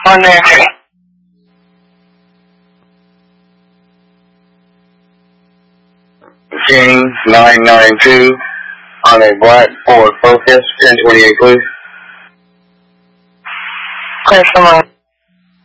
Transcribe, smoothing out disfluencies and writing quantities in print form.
On there. King 992 on a black Ford Focus, 1028, please. Question mark.